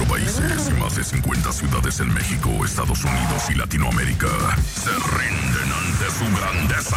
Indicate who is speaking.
Speaker 1: 24 países y más de 50 ciudades en México, Estados Unidos y Latinoamérica se rinden ante su grandeza.